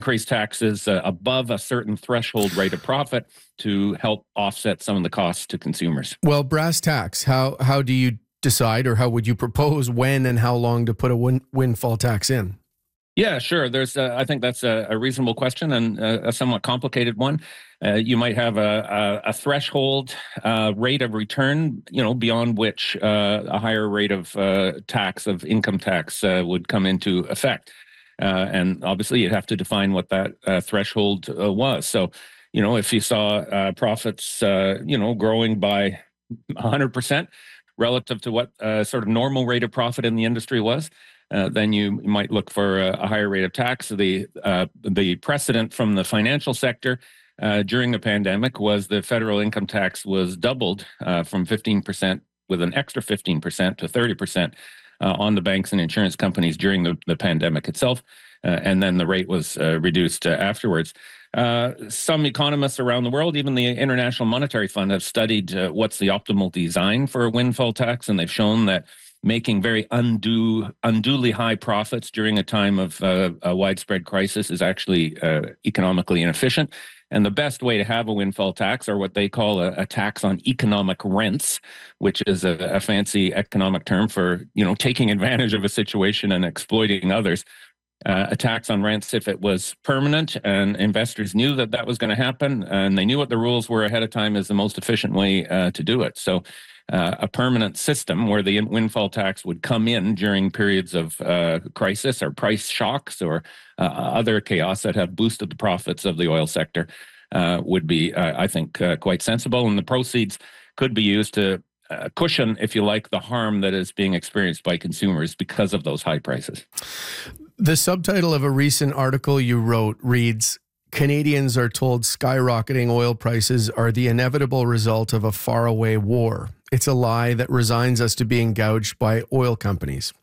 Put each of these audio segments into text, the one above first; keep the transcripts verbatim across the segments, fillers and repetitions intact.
increase taxes uh, above a certain threshold rate of profit to help offset some of the costs to consumers. Well, brass tacks, how how do you decide, or how would you propose when and how long to put a win- windfall tax in? Yeah, sure. There's, uh, I think that's a, a reasonable question and a, a somewhat complicated one. Uh, you might have a, a, a threshold uh, rate of return, you know, beyond which uh, a higher rate of uh, tax, of income tax, uh, would come into effect. Uh, and obviously, you'd have to define what that uh, threshold uh, was. So, you know, if you saw uh, profits, uh, you know, growing by one hundred percent relative to what uh, sort of normal rate of profit in the industry was, Uh, then you might look for a, a higher rate of tax. The uh, the precedent from the financial sector uh, during the pandemic was the federal income tax was doubled uh, from fifteen percent with an extra fifteen percent to thirty percent uh, on the banks and insurance companies during the, the pandemic itself. Uh, and then the rate was uh, reduced uh, afterwards. Uh, some economists around the world, even the International Monetary Fund, have studied uh, what's the optimal design for a windfall tax, and they've shown that making very undue, unduly high profits during a time of uh, a widespread crisis is actually uh, economically inefficient. And the best way to have a windfall tax, or what they call a, a tax on economic rents, which is a, a fancy economic term for, you know, taking advantage of a situation and exploiting others. Uh, a tax on rents, if it was permanent and investors knew that that was going to happen and they knew what the rules were ahead of time, is the most efficient way uh, to do it. So uh, a permanent system where the windfall tax would come in during periods of uh, crisis or price shocks or uh, other chaos that have boosted the profits of the oil sector uh, would be, uh, I think, uh, quite sensible. And the proceeds could be used to uh, cushion, if you like, the harm that is being experienced by consumers because of those high prices. The subtitle of a recent article you wrote reads, "Canadians are told skyrocketing oil prices are the inevitable result of a faraway war. It's a lie that resigns us to being gouged by oil companies."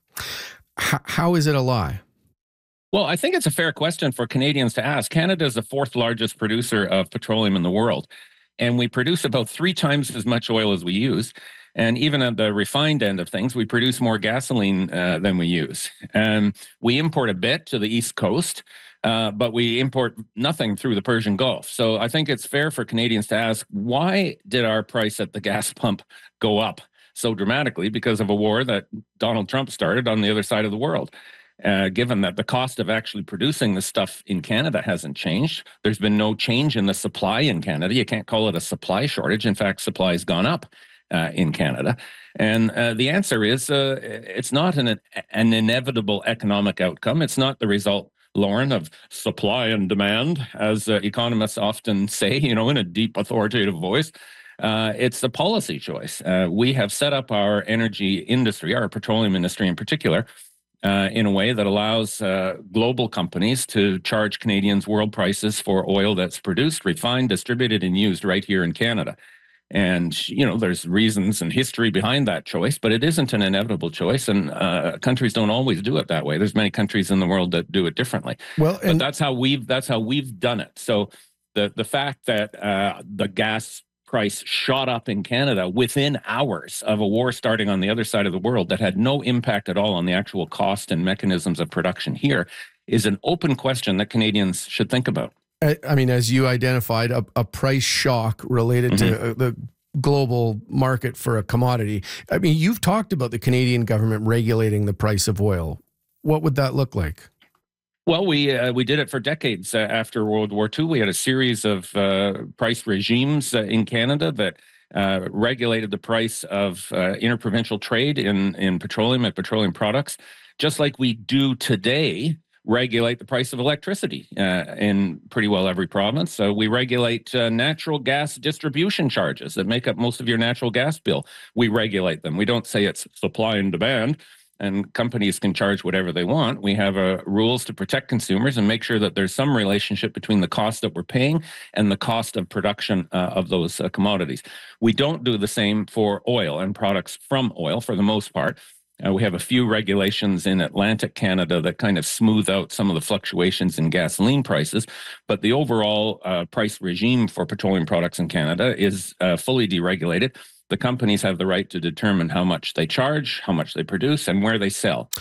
H- how is it a lie? Well, I think it's a fair question for Canadians to ask. Canada is the fourth largest producer of petroleum in the world, and we produce about three times as much oil as we use. And even at the refined end of things, we produce more gasoline uh, than we use. And we import a bit to the East Coast, uh, but we import nothing through the Persian Gulf. So I think it's fair for Canadians to ask, why did our price at the gas pump go up so dramatically because of a war that Donald Trump started on the other side of the world? Uh, given that the cost of actually producing the stuff in Canada hasn't changed, there's been no change in the supply in Canada. You can't call it a supply shortage. In fact, supply has gone up uh, in Canada. And uh, the answer is uh, it's not an, an inevitable economic outcome. It's not the result, Lauren, of supply and demand, as uh, economists often say, you know, in a deep authoritative voice. Uh, it's a policy choice. Uh, we have set up our energy industry, our petroleum industry in particular, Uh, in a way that allows uh, global companies to charge Canadians world prices for oil that's produced, refined, distributed, and used right here in Canada. And, you know, there's reasons and history behind that choice, but it isn't an inevitable choice. And uh, countries don't always do it that way. There's many countries in the world that do it differently. Well, and but that's how we've that's how we've done it. So the the fact that uh, the gas price shot up in Canada within hours of a war starting on the other side of the world that had no impact at all on the actual cost and mechanisms of production here is an open question that Canadians should think about. I, I mean, as you identified, a, a price shock related mm-hmm. to the global market for a commodity. I mean, you've talked about the Canadian government regulating the price of oil. What would that look like? Well, we uh, we did it for decades uh, after World War Two. We had a series of uh, price regimes uh, in Canada that uh, regulated the price of uh, interprovincial trade in, in petroleum and petroleum products, just like we do today regulate the price of electricity uh, in pretty well every province. So we regulate uh, natural gas distribution charges that make up most of your natural gas bill. We regulate them. We don't say it's supply and demand, and companies can charge whatever they want. We have uh, rules to protect consumers and make sure that there's some relationship between the cost that we're paying and the cost of production uh, of those uh, commodities. We don't do the same for oil and products from oil for the most part. Uh, we have a few regulations in Atlantic Canada that kind of smooth out some of the fluctuations in gasoline prices, but the overall uh, price regime for petroleum products in Canada is uh, fully deregulated. The companies have the right to determine how much they charge, how much they produce, and where they sell.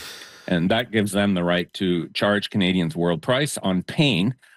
And that gives them the right to charge Canadians world price on pain